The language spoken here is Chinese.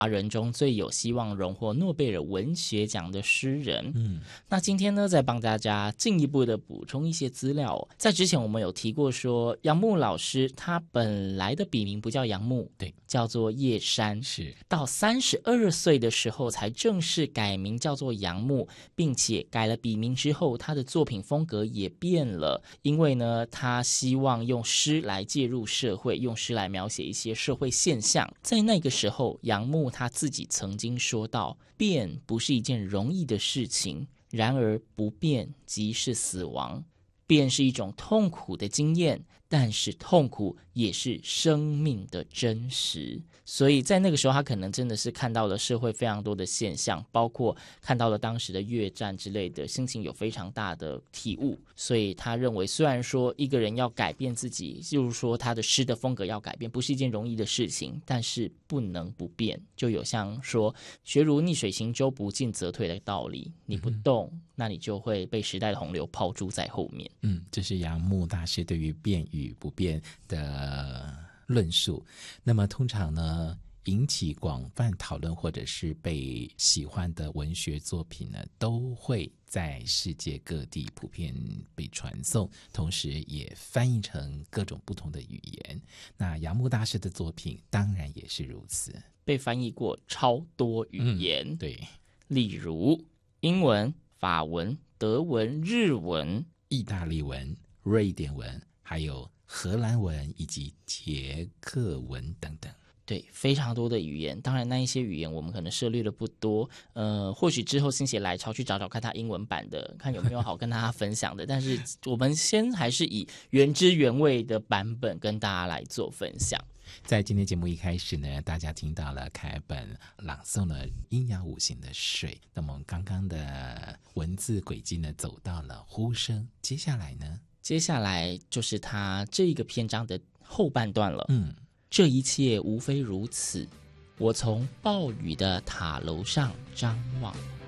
华人中最有希望荣获诺贝尔文学奖的诗人。那今天呢，再帮大家进一步的补充一些资料。在之前我们有提过说，杨牧老师他本来的笔名不叫杨牧， 对， 叫做叶山， 是到32岁的时候才正式改名叫做杨牧，并且改了笔名之后，他的作品风格也变了，因为呢，他希望用诗来介入社会，用诗来描写一些社会现象。在那个时候，杨牧他自己曾经说到，变不是一件容易的事情，然而不变即是死亡。变是一种痛苦的经验，但是痛苦也是生命的真实。所以在那个时候，他可能真的是看到了社会非常多的现象，包括看到了当时的越战之类的，心情有非常大的体悟。所以他认为，虽然说一个人要改变自己，就是说他的诗的风格要改变，不是一件容易的事情，但是不能不变。就有像说学如逆水行舟，不进则退的道理，你不动，那你就会被时代的洪流抛诸在后面。 这是杨牧大师对于变与不变的论述。那么通常呢，引起广泛讨论或者是被喜欢的文学作品呢，都会在世界各地普遍被传颂，同时也翻译成各种不同的语言。那杨牧大师的作品当然也是如此， 被翻译过超多语言。 对， 例如英文、法文、德文、日文、 意大利文、瑞典文，还有荷兰文以及捷克文等等。 对，非常多的语言。当然那一些语言我们可能涉猎的不多，或许之后心血来潮去找找看它英文版的，看有没有好跟大家分享的。但是我们先还是以原汁原味的版本跟大家来做分享。 在今天节目一开始呢，大家听到了凯本朗诵了阴阳五行的水，那么我们刚刚的文字轨迹呢，走到了呼声。接下来呢， 接下来就是他这一个篇章的后半段了。这一切无非如此，我从暴雨的塔楼上张望。